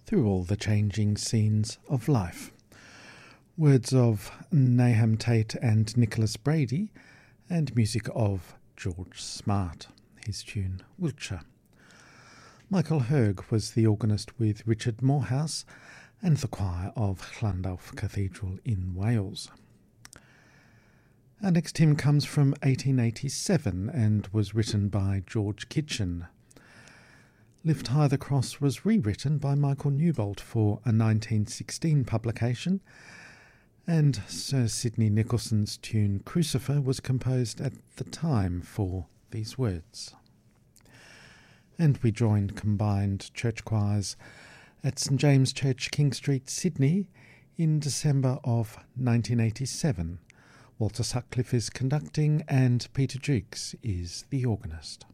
through all the changing scenes of life. Words of Nahum Tate and Nicholas Brady, and music of George Smart, his tune Wiltshire. Michael Hurg was the organist with Richard Morehouse and the choir of Llandulph Cathedral in Wales. Our next hymn comes from 1887 and was written by George Kitchen. Lift High the Cross was rewritten by Michael Newbolt for a 1916 publication, and Sir Sidney Nicholson's tune Crucifer was composed at the time for these words. And we joined combined church choirs at St James Church, King Street, Sydney in December of 1987. Walter Sutcliffe is conducting and Peter Jukes is the organist.